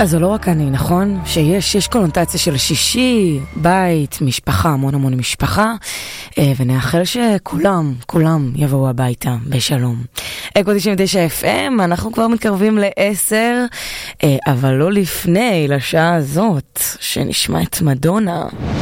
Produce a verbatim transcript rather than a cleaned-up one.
אז זה לא רק אני, נכון? שיש, יש קונוטציה של שישי, בית, משפחה, המון המון משפחה, ונאחל שכולם, כולם יבואו הביתה בשלום. אקו תשעים ותשע אף אם, אנחנו כבר מתקרבים לעשר, אבל לא לפני, לשעה הזאת, שנשמע את מדונה.